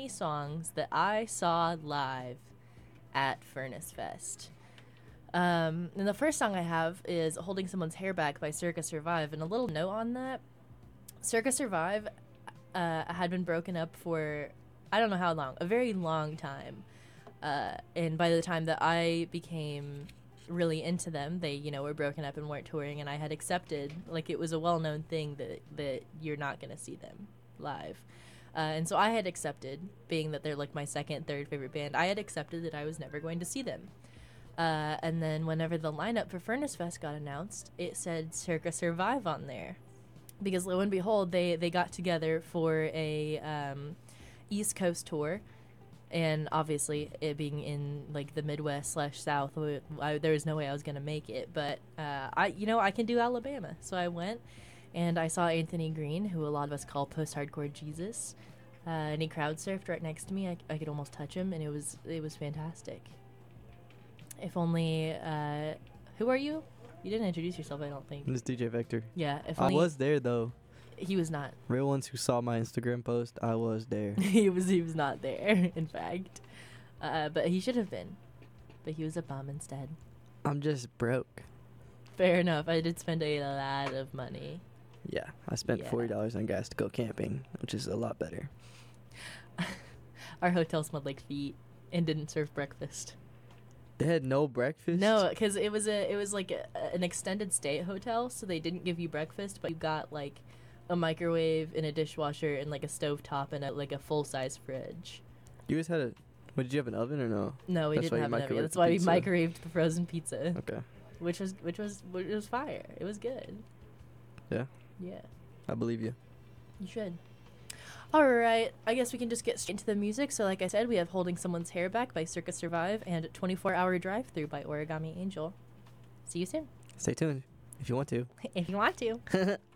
20 songs that I saw live at Furnace Fest. And the first song I have is Holding Someone's Hair Back by Circa Survive. And a little note on that, Circa Survive had been broken up for, I don't know how long, a very long time. And by the time that I became really into them, they, were broken up and weren't touring, and I had accepted, like, it was a well-known thing that you're not going to see them live. And so I had accepted, being that they're, like, my second, third favorite band, I had accepted that I was never going to see them. And then whenever the lineup for Furnace Fest got announced, it said Circa Survive on there. Because lo and behold, they got together for a East Coast tour. And obviously, it being in, like, the Midwest/South, there was no way I was going to make it. But, I can do Alabama. So I went, and I saw Anthony Green, who a lot of us call post-hardcore Jesus. And he crowd surfed right next to me. I could almost touch him, and it was fantastic. If only, who are you? You didn't introduce yourself, I don't think. This DJ Vector. Yeah, if I only was there, though. he was not. Real ones who saw my Instagram post, I was there. he was not there, in fact. But he should have been. But he was a bum instead. I'm just broke. Fair enough. I did spend a lot of money. Yeah, I spent Yeah. $40 on gas to go camping, which is a lot better. Our hotel smelled like feet and didn't serve breakfast. They had no breakfast? No, because it was like an extended stay hotel, so they didn't give you breakfast, but you got like a microwave and a dishwasher and like a stovetop and a full-size fridge. You guys had did you have an oven or no? No, we That's why didn't you have an oven. microwaved That's the why we pizza. microwaved the frozen pizza, Okay. which was fire. It was good. Yeah, Yeah, I believe you. you should. All right, I guess we can just get straight into the music. So like I said, we have Holding Someone's Hair Back by Circa Survive and 24-Hour Drive-Thru by Origami Angel. See you soon. Stay tuned if you want to. If you want to.